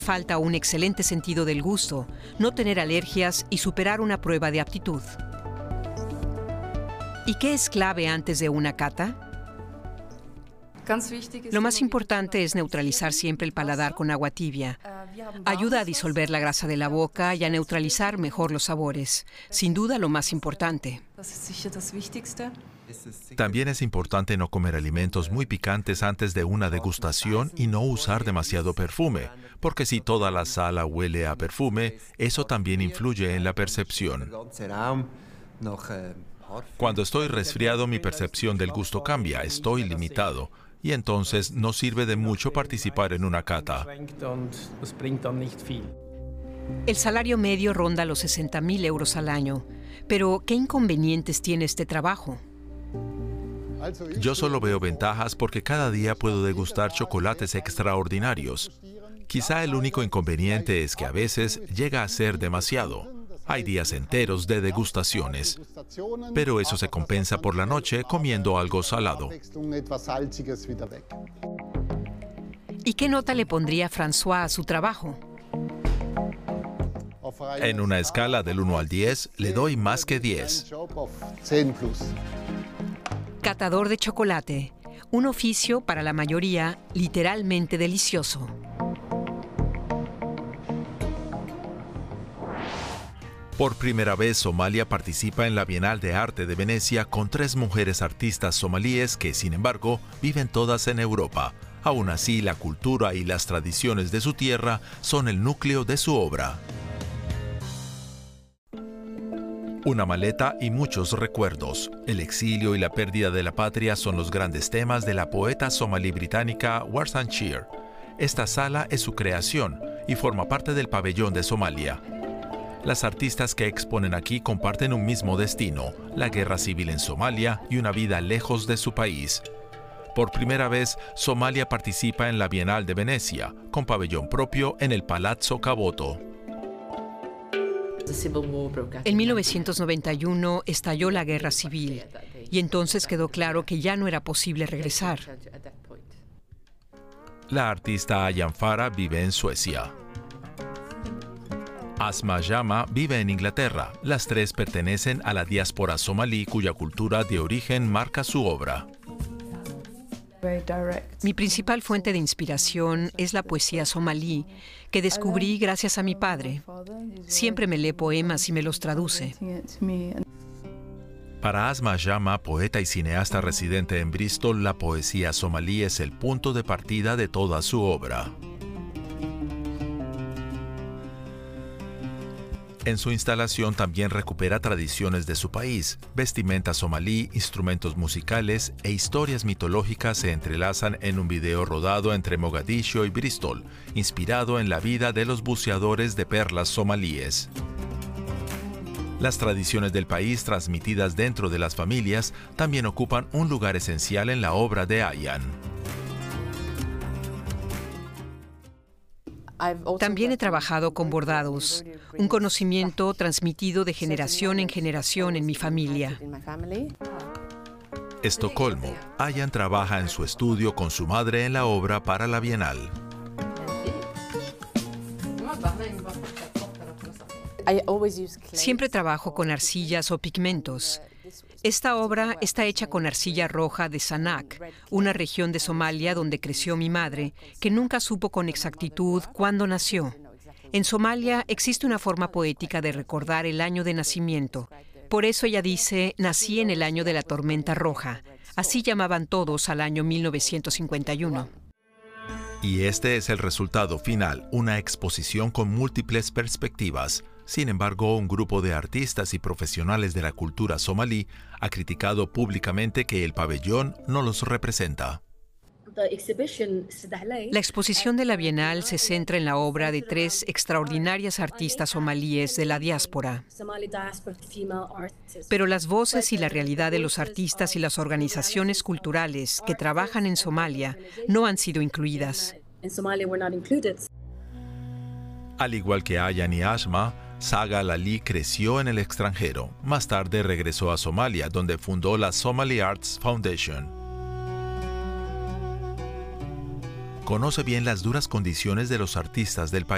Falta un excelente sentido del gusto, no tener alergias y superar una prueba de aptitud. ¿Y qué es clave antes de una cata? Lo más importante es neutralizar siempre el paladar con agua tibia. Ayuda a disolver la grasa de la boca y a neutralizar mejor los sabores. Sin duda lo más importante. También es importante no comer alimentos muy picantes antes de una degustación y no usar demasiado perfume, porque si toda la sala huele a perfume, eso también influye en la percepción. Cuando estoy resfriado, mi percepción del gusto cambia, estoy limitado, y entonces no sirve de mucho participar en una cata. El salario medio ronda los 60.000 euros al año, pero ¿qué inconvenientes tiene este trabajo? Yo solo veo ventajas porque cada día puedo degustar chocolates extraordinarios. Quizá el único inconveniente es que a veces llega a ser demasiado. Hay días enteros de degustaciones, pero eso se compensa por la noche comiendo algo salado. ¿Y qué nota le pondría François a su trabajo? En una escala del 1 al 10, le doy más que 10. Catador de chocolate, un oficio para la mayoría literalmente delicioso. Por primera vez, Somalia participa en la Bienal de Arte de Venecia con 3 mujeres artistas somalíes que, sin embargo, viven todas en Europa. Aún así, la cultura y las tradiciones de su tierra son el núcleo de su obra. Una maleta y muchos recuerdos. El exilio y la pérdida de la patria son los grandes temas de la poeta somalí británica Warsan Shire. Esta sala es su creación y forma parte del pabellón de Somalia. Las artistas que exponen aquí comparten un mismo destino, la guerra civil en Somalia y una vida lejos de su país. Por primera vez, Somalia participa en la Bienal de Venecia, con pabellón propio en el Palazzo Caboto. En 1991 estalló la guerra civil y entonces quedó claro que ya no era posible regresar. La artista Ayaan Farah vive en Suecia. Asma Jama vive en Inglaterra. Las 3 pertenecen a la diáspora somalí cuya cultura de origen marca su obra. Mi principal fuente de inspiración es la poesía somalí, que descubrí gracias a mi padre. Siempre me lee poemas y me los traduce. Para Asma Jama, poeta y cineasta residente en Bristol, la poesía somalí es el punto de partida de toda su obra. En su instalación también recupera tradiciones de su país. Vestimenta somalí, instrumentos musicales e historias mitológicas se entrelazan en un video rodado entre Mogadiscio y Bristol, inspirado en la vida de los buceadores de perlas somalíes. Las tradiciones del país transmitidas dentro de las familias también ocupan un lugar esencial en la obra de Ayaan. También he trabajado con bordados, un conocimiento transmitido de generación en generación en mi familia. Estocolmo. Ayaan trabaja en su estudio con su madre en la obra para la Bienal. Siempre trabajo con arcillas o pigmentos. Esta obra está hecha con arcilla roja de Sanaag, una región de Somalia donde creció mi madre, que nunca supo con exactitud cuándo nació. En Somalia existe una forma poética de recordar el año de nacimiento. Por eso ella dice, nací en el año de la tormenta roja. Así llamaban todos al año 1951. Y este es el resultado final, una exposición con múltiples perspectivas. Sin embargo, un grupo de artistas y profesionales de la cultura somalí ha criticado públicamente que el pabellón no los representa. La exposición de la Bienal se centra en la obra de 3 extraordinarias artistas somalíes de la diáspora. Pero las voces y la realidad de los artistas y las organizaciones culturales que trabajan en Somalia no han sido incluidas. Al igual que Ayaan y Asma, Saga Lali creció en el extranjero. Más tarde regresó a Somalia, donde fundó la Somali Arts Foundation. Conoce bien las duras condiciones de los artistas del país.